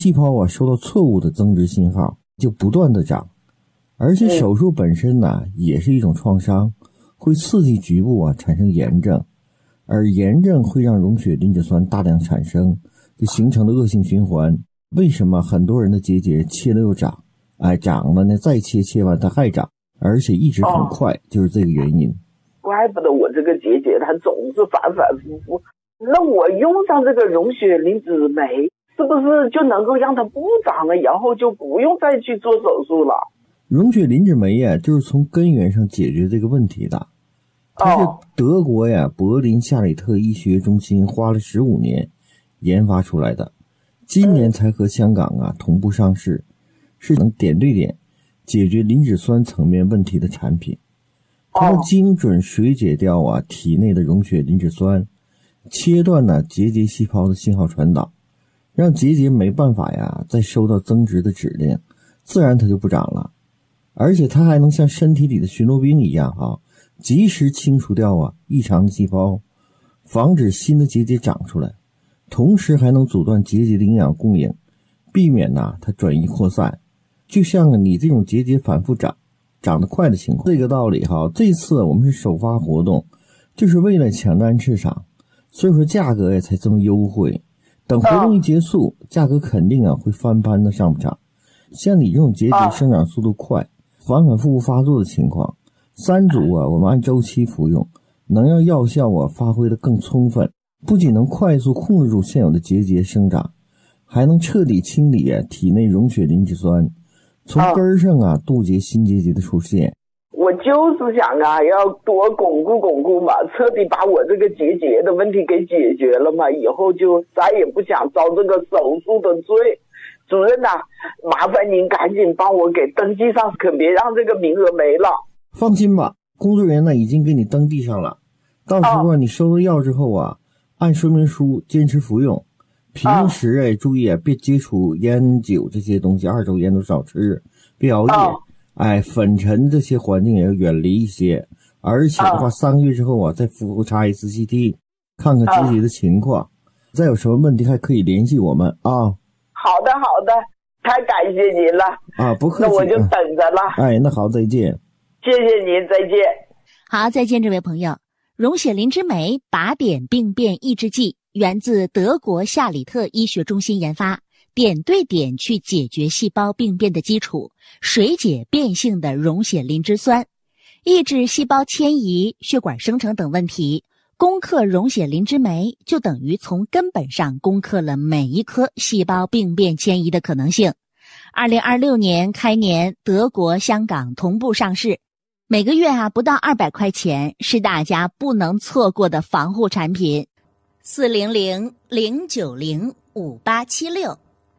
细胞啊收到错误的增殖信号，就不断的长，而且手术本身呢也是一种创伤，会刺激局部啊产生炎症，而炎症会让溶血磷脂酸大量产生，就形成了恶性循环。为什么很多人的结节切了又长，长了呢再切，切完它还长，而且一直很快，就是这个原因。 怪不得我这个结节它总是反反复复。那我用上这个溶血磷脂酶，是不是就能够让它不长了，然后就不用再去做手术了？ 溶血磷脂酶呀，就是从根源上解决这个问题的。它是德国呀柏林夏里特医学中心花了15年研发出来的，今年才和香港啊同步上市，是能点对点解决磷脂酸层面问题的产品。它能精准水解掉啊体内的溶血磷脂酸，切断呢结节细胞的信号传导，让结节没办法呀再收到增殖的指令，自然它就不长了。而且它还能像身体里的巡逻兵一样及时清除掉啊异常的细胞，防止新的结节长出来，同时还能阻断结节的营养供应，避免它转移扩散。就像你这种结节反复长得快的情况，这个道理这次我们是首发活动，就是为了抢占市场，所以说价格才这么优惠。等活动一结束，价格肯定会翻番的上不涨。像你这种结节生长速度快，反反复复发作的情况，3组我们按周期服用，能让药效发挥得更充分，不仅能快速控制住现有的结节生长，还能彻底清理体内溶血磷脂酸，从根上杜绝新结节的出现。 我就是想要多巩固嘛，彻底把我这个结节的问题给解决了嘛，以后就再也不想遭这个手术的罪。主任麻烦您赶紧帮我给登记上，可别让这个名额没了。 放心吧，工作人员已经给你登记上了。到时候你收了药之后按说明书坚持服用，平时注意别接触烟酒这些东西，2手烟都少吃，别熬夜，粉尘这些环境也要远离一些。而且的话3个月之后再复查一次 CT， 看看结节的情况，再有什么问题还可以联系我们好的，太感谢您了不客气， 那我就等着了。 那好，再见。 谢谢您，再见。 好，再见，这位朋友。溶血磷脂酶靶点病变抑制剂源自德国夏里特医学中心研发，点对点去解决细胞病变的基础，水解变性的溶血磷脂酸，抑制细胞迁移、血管生成等问题。攻克溶血磷脂酶就等于从根本上攻克了每一颗细胞病变迁移的可能性。2026年开年，德国、香港同步上市，每个月不到200块钱，是大家不能错过的防护产品。400-090-5876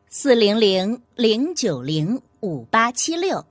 400-090-5876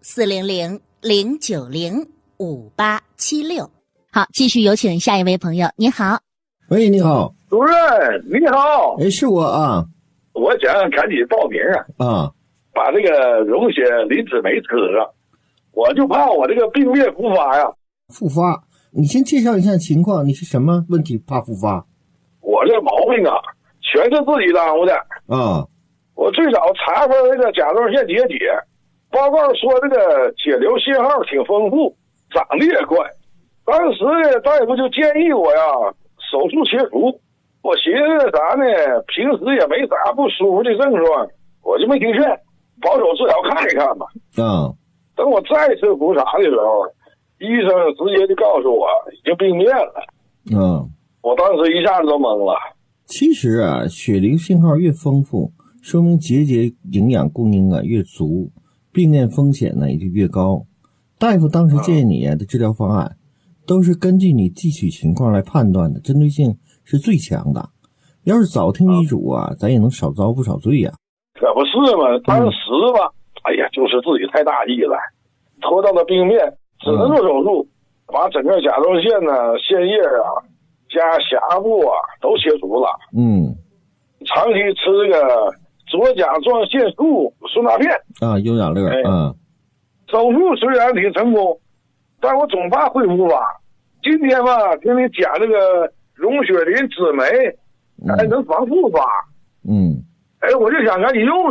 400-090-5876。好，继续有请下一位朋友。你好。 喂，你好。 主任你好。 是我我想赶紧报名把这个溶血磷脂酶吃上，我就怕我这个病变复发呀。 复发？你先介绍一下情况，你是什么问题怕复发？ 我这毛病全是自己耽误的我最早查出这个甲状腺结节，报告说这个血流信号挺丰富，长得也快。当时呢大夫就建议我手术切除，我寻思啥呢，平时也没啥不舒服的症状，我就没听劝，保守治疗看一看吧。等我再次复查的时候，医生直接就告诉我已经病变了。我当时一下子都懵了。 其实血流信号越丰富，说明结节营养供应越足，病变风险呢也就越高。大夫当时建议你的治疗方案都是根据你汲取情况来判断的，针对性是最强的。要是早听医嘱咱也能少遭不少罪呀。 可不是嘛，当时吧，就是自己太大意了，拖到了病变，只能做手术，把整个甲状腺腺叶加峡部都切除了。长期吃这个左甲状腺素顺钠片优雅乐手术虽然挺成功，但我总怕会复发。今天吧听你讲这个溶血磷脂酶能防复发。 哎，我就想赶紧用